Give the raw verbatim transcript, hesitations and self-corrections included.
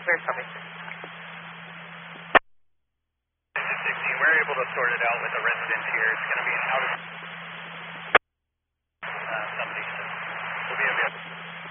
clear, copy. sixteen, we're able to sort it out with the residents here. It's going to be an out of...